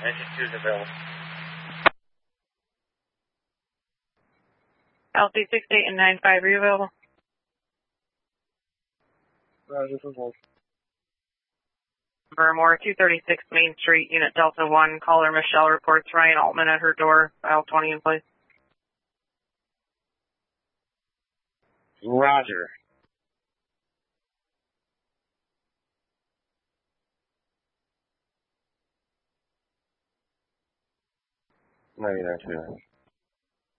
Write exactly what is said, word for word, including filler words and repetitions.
Engine two is available. L C six eight and nine five, are you available? Roger, for both. Vermore, two thirty-six Main Street, Unit Delta one. Caller Michelle reports Ryan Altman at her door. File twenty in place. Roger. ninety-nine two.